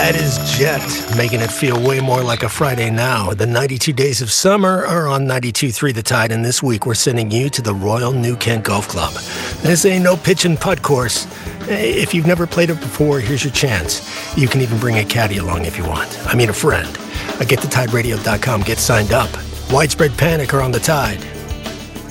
That is Jet, making it feel way more like a Friday now. The 92 Days of Summer are on 92.3 The Tide, and this week we're sending you to the Royal New Kent Golf Club. This ain't no pitch and putt course. If you've never played it before, here's your chance. You can even bring a caddy along if you want. I mean a friend. GetTheTideRadio.com. Get signed up. Widespread Panic are on the Tide.